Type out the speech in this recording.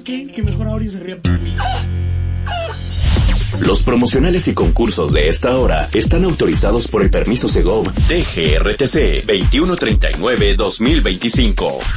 qué? Que mejor Aurio se ría por mí. Los promocionales y concursos de esta hora están autorizados por el permiso Segov DGRTC 2139-2025.